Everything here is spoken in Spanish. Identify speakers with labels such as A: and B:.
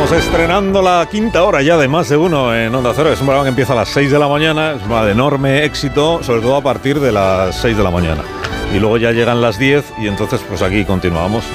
A: Estamos estrenando la quinta hora ya de Más de Uno en Onda Cero. Es un programa que empieza a las 6 de la mañana, es un programa de enorme éxito, sobre todo a partir de las 6 de la mañana. Y luego ya llegan las 10 y entonces pues aquí continuamos.